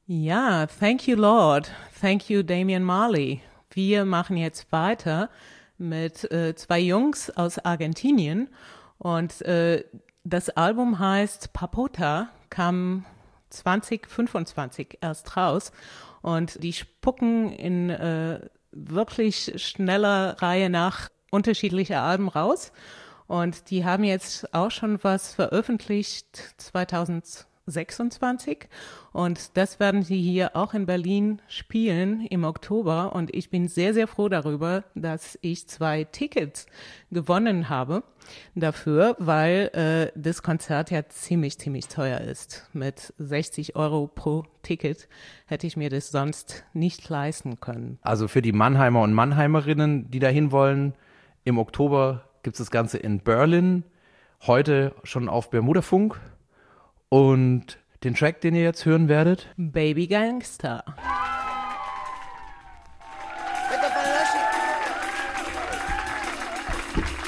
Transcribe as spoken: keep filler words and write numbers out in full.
Ja, thank you, Lord. Thank you, Damian Marley. Wir machen jetzt weiter mit äh, zwei Jungs aus Argentinien und äh, das Album heißt Papota, kam zwanzig fünfundzwanzig erst raus und die spucken in äh, wirklich schneller Reihe nach unterschiedliche Alben raus und die haben jetzt auch schon was veröffentlicht zweitausendsechsundzwanzig und das werden sie hier auch in Berlin spielen im Oktober und ich bin sehr, sehr froh darüber, dass ich zwei Tickets gewonnen habe dafür, weil äh, das Konzert ja ziemlich, ziemlich teuer ist. Mit sechzig Euro pro Ticket hätte ich mir das sonst nicht leisten können. Also für die Mannheimer und Mannheimerinnen, die dahin wollen, im Oktober gibt es das Ganze in Berlin, heute schon auf Bermudafunk und den Track, den ihr jetzt hören werdet? Baby Gangster.